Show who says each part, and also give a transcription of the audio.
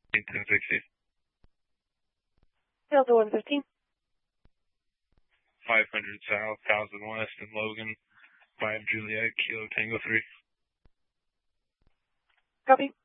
Speaker 1: 1060.
Speaker 2: Delta 115.
Speaker 1: 500 South, 1000 West in Logan, 5 Juliet, Kilo Tango 3.
Speaker 2: Copy.